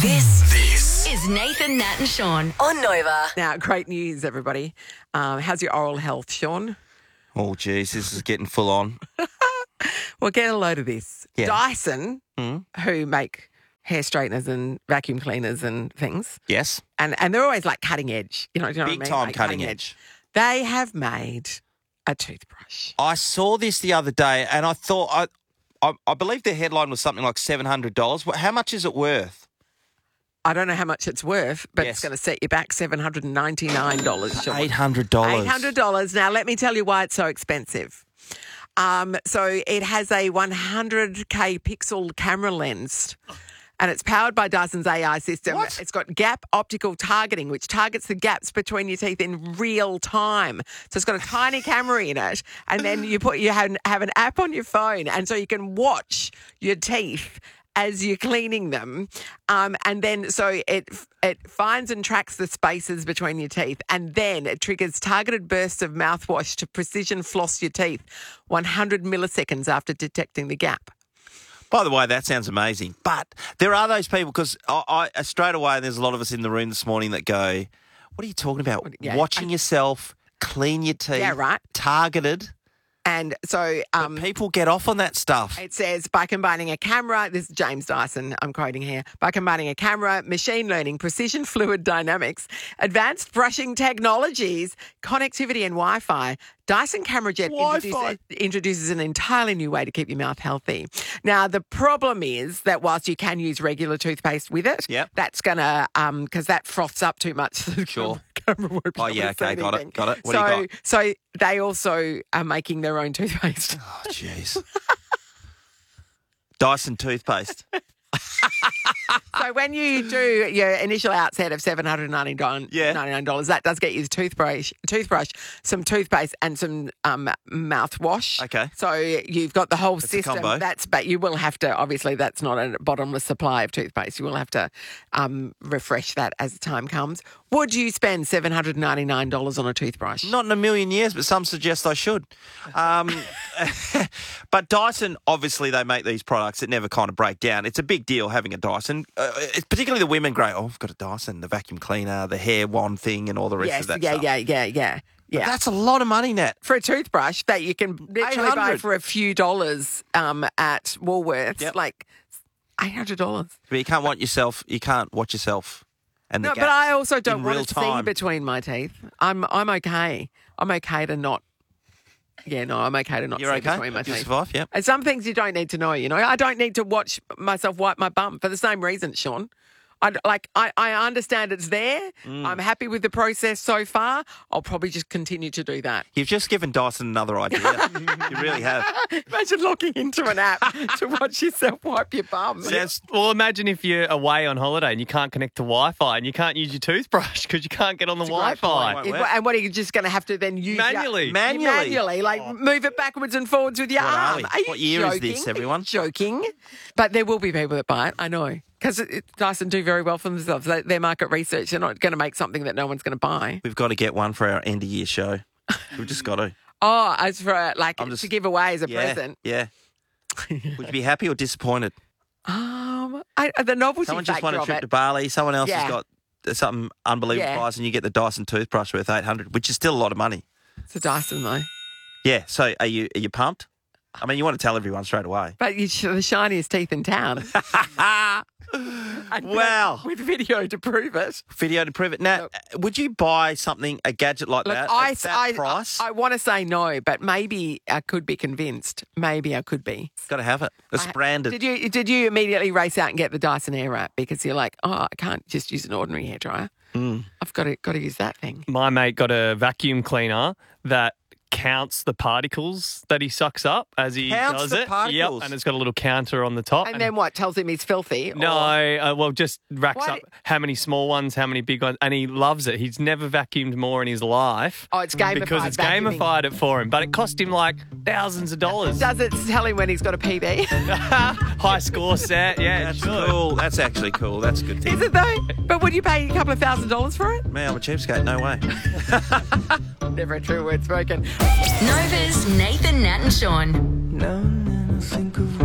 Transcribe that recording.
This is Nathan, Nat and Sean on Nova. Now, great news, everybody. How's your oral health, Sean? Oh, geez, this is getting full on. Well, get a load of this. Yeah. Dyson, who make hair straighteners and vacuum cleaners and things, Yes. and they're always like cutting edge. You know what I mean? Big time Like cutting edge. They have made a toothbrush. I saw this the other day and I thought, I believe the headline was something like $700. How much is it worth? I don't know how much it's worth, but Yes. it's going to set you back $799, Sean. $800. $800. Now, let me tell you why it's so expensive. So it has a 100K pixel camera lens. And it's powered by Dyson's AI system. What? It's got gap optical targeting, which targets the gaps between your teeth in real time. So it's got a tiny camera in it, and then you have an app on your phone, and so you can watch your teeth as you're cleaning them, and then so it finds and tracks the spaces between your teeth, and then it triggers targeted bursts of mouthwash to precision floss your teeth 100 milliseconds after detecting the gap. By the way, that sounds amazing. But there are those people, because I straight away, there's a lot of us in the room this morning that go, what are you talking about? Yeah, Watching yourself clean your teeth. Yeah, right. Targeted. And so But people get off on that stuff. it says, by combining a camera, this is James Dyson, I'm quoting here, by combining a camera, machine learning, precision fluid dynamics, advanced brushing technologies, connectivity and Wi-Fi, Dyson Camera Jet introduces an entirely new way to keep your mouth healthy. Now, the problem is that whilst you can use regular toothpaste with it, Yep. that's going to, because that froths up too much. The Sure. camera won't be Oh, able yeah, to see okay, got it, anything. got it. What do you got? So they also are making their own toothpaste. Oh, jeez. Dyson toothpaste. So when you do your initial outset of $799, Yeah. $99, that does get you the toothbrush, some toothpaste, and some mouthwash. Okay. So you've got the whole a system. combo. But you will have to, obviously, that's not a bottomless supply of toothpaste. You will have to refresh that as the time comes. Would you spend $799 on a toothbrush? Not in a million years, but some suggest I should. But Dyson, obviously, they make these products that never kind of break down. It's a big deal having a Dyson. It's particularly the women great. Oh, I've got a Dyson, the vacuum cleaner, the hair wand thing, and all the rest of that stuff. Yeah. But that's a lot of money, Nat. For a toothbrush that you can literally buy $800. for a few dollars at Woolworths, Yep. like $800. But you can't watch yourself. And the No, but gaps I also don't in want real to see time. between my teeth. I'm okay. I'm okay to not. Yeah, no, I'm okay to not You're see okay? between my You teeth. survive, yep. And some things you don't need to know, I don't need to watch myself wipe my bum for the same reason, Sean. I understand it's there. I'm happy with the process so far. I'll probably just continue to do that. You've just given Dyson another idea. You really have. Imagine logging into an app to watch yourself wipe your bum. Well, imagine if you're away on holiday and you can't connect to Wi-Fi and you can't use your toothbrush because you can't get on the Wi-Fi. point. Well, And what are you just going to have to then use? Manually. Manually, like move it backwards and forwards with your What are arm. we? Are you What year is joking? this, everyone? Joking. But there will be people that buy it, I know. Because Dyson do very well for themselves. Their market research, they're not going to make something that no one's going to buy. We've got to get one for our end of year show. We've just got to. Oh, as for just- to give away as a Yeah, present. yeah. Would you be happy or disappointed? The novelty Someone just won factor a of trip it. to Bali. Someone else Yeah. has got something unbelievable Yeah. prize, and you get the Dyson toothbrush worth $800, which is still a lot of money. It's a Dyson though. Yeah. So are you pumped? I mean, you want to tell everyone straight away. But you're the shiniest teeth in town. And Wow. With video to prove it. Video to prove it. Now, would you buy a gadget like Look, that at that price? I want to say no, but maybe I could be convinced. Maybe I could be. Got to have it. It's branded. Did you immediately race out and get the Dyson Airwrap because you're like, oh, I can't just use an ordinary hairdryer. I've got to use that thing. My mate got a vacuum cleaner that counts the particles that he sucks up as he Counts does the it. particles? Yep, and it's got a little counter on the top. And then what? Tells him he's filthy? No, just racks Why up how many small ones, how many big ones, and he loves it. He's never vacuumed more in his life. Oh, it's gamified because it's vacuuming. gamified it for him, but it cost him like thousands of dollars. Does it tell him when he's got a PB? High score set, yeah, That's sure. cool. That's actually cool. That's a good thing. Is it though? But would you pay a couple of $1,000s for it? Man, I'm a cheapskate. No way. Never a true word spoken. Nova's Nathan, Nat and Sean. Now and then I think of